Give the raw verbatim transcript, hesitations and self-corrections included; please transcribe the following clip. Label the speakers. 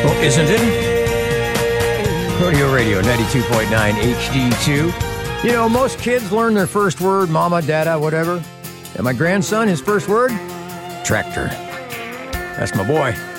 Speaker 1: Well, isn't it? Rodeo Radio ninety-two point nine H D two. You know, most kids learn their first word, mama, dada, whatever. And my grandson, his first word? Tractor. That's my boy.